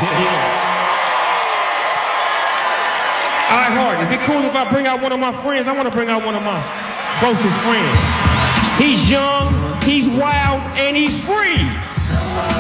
All right, Hart, is it cool if I bring out one of my friends? I want to bring out one of my closest friends. He's young, he's wild, and he's free.